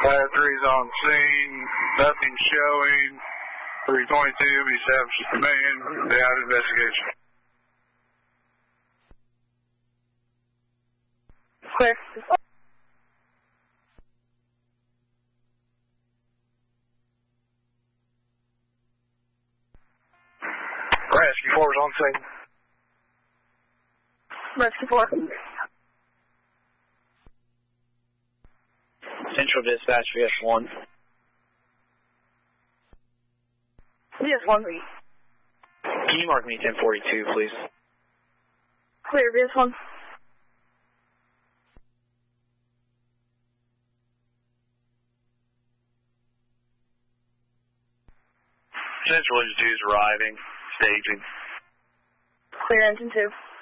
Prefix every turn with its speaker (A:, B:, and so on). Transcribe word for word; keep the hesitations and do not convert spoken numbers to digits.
A: Class three's on scene. Nothing showing. three twenty-two, we established the man. They out investigation.
B: Clear.
A: Rescue four is on scene.
B: Rescue four.
C: Central Dispatch, V S one.
B: V S one.
C: Can you mark me ten forty-two, please?
B: Clear, V S one.
A: Central Engine two is arriving. Staging.
B: Clear, engine two.